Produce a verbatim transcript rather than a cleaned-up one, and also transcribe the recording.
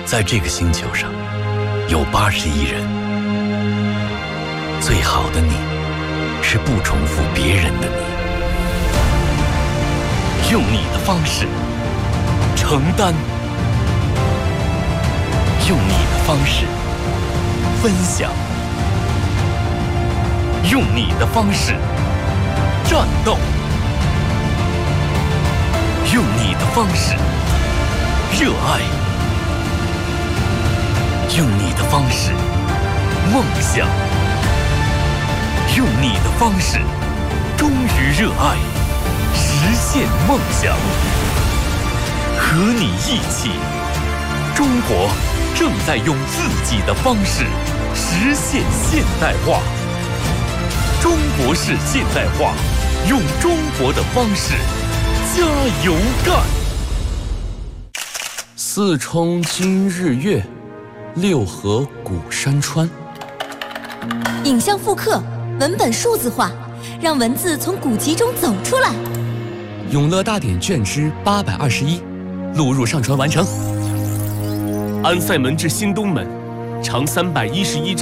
在这个星球上，有八十亿人。最好的你，是不重复别人的你。用你的方式承担，用你的方式分享，用你的方式战斗，用你的方式热爱，用你的方式梦想，用你的方式忠于热爱，实现梦想。和你一起，中国正在用自己的方式实现现代化。中国式现代化，用中国的方式加油干。 四冲今日月，六合古山川。 影像复刻，文本数字化，让文字从古籍中走出来。 永乐大典卷之八百二十一，录入上传完成。 安塞门至新东门，长三百一十一。